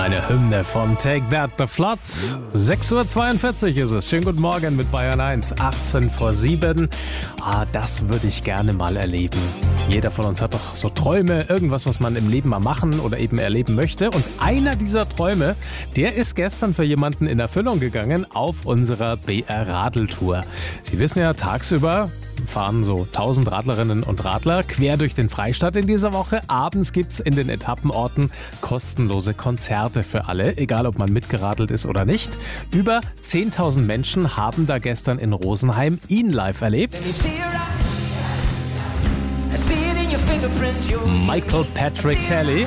Eine Hymne von Take That, The Flood. 6.42 Uhr ist es. Schönen guten Morgen mit Bayern 1, 18 vor 7. Das würde ich gerne mal erleben. Jeder von uns hat doch so Träume, irgendwas, was man im Leben mal machen oder eben erleben möchte. Und einer dieser Träume, der ist gestern für jemanden in Erfüllung gegangen auf unserer BR-Radeltour. Sie wissen ja, tagsüber fahren so 1000 Radlerinnen und Radler quer durch den Freistaat in dieser Woche. Abends gibt es in den Etappenorten kostenlose Konzerte für alle, egal ob man mitgeradelt ist oder nicht. Über 10.000 Menschen haben da gestern in Rosenheim ihn live erlebt. Michael Patrick Kelly.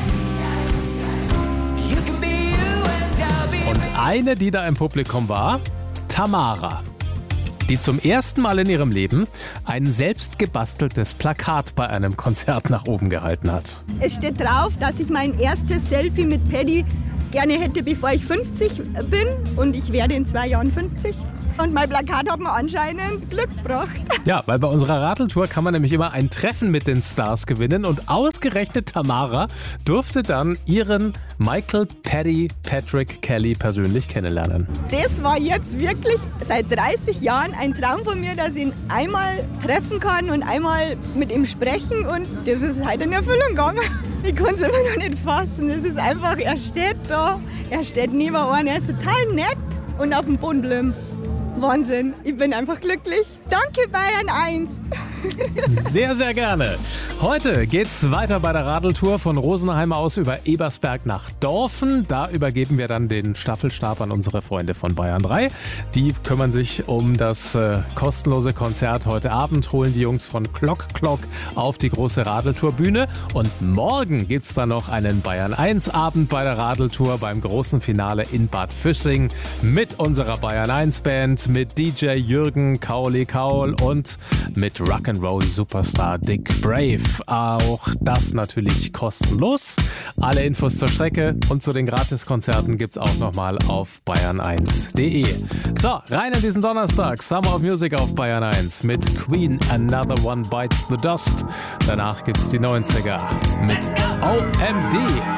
Und eine, die da im Publikum war, Tamara, die zum ersten Mal in ihrem Leben ein selbst gebasteltes Plakat bei einem Konzert nach oben gehalten hat. Es steht drauf, dass ich mein erstes Selfie mit Paddy gerne hätte, bevor ich 50 bin. Und ich werde in 2 Jahren 50. Und mein Plakat hat mir anscheinend Glück gebracht. Ja, weil bei unserer Radeltour kann man nämlich immer ein Treffen mit den Stars gewinnen. Und ausgerechnet Tamara durfte dann ihren Michael Patrick Kelly persönlich kennenlernen. Das war jetzt wirklich seit 30 Jahren ein Traum von mir, dass ich ihn einmal treffen kann und einmal mit ihm sprechen. Und das ist heute in Erfüllung gegangen. Ich kann es immer noch nicht fassen. Es ist einfach, er steht da, er steht neben einem, er ist total nett und auf dem Boden bleiben. Wahnsinn, ich bin einfach glücklich. Danke Bayern 1. Sehr, sehr gerne. Heute geht's weiter bei der Radeltour von Rosenheim aus über Ebersberg nach Dorfen. Da übergeben wir dann den Staffelstab an unsere Freunde von Bayern 3. Die kümmern sich um das kostenlose Konzert heute Abend, holen die Jungs von Klock auf die große Radeltourbühne. Und morgen gibt's dann noch einen Bayern 1 Abend bei der Radeltour beim großen Finale in Bad Füssing mit unserer Bayern 1 Band, mit DJ Jürgen Kaul und mit Rock'n'Roll-Superstar Dick Brave. Auch das natürlich kostenlos. Alle Infos zur Strecke und zu den Gratiskonzerten gibt's auch nochmal auf bayern1.de. So, rein in diesen Donnerstag. Summer of Music auf Bayern 1 mit Queen, Another One Bites the Dust. Danach gibt's die 90er mit OMD.